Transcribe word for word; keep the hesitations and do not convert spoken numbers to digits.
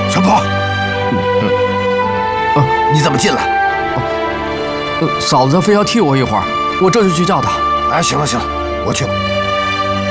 小宝，你怎么进来？ 呃，嫂子非要替我一会儿，我这就去叫她。 哎，行了行了，我去吧。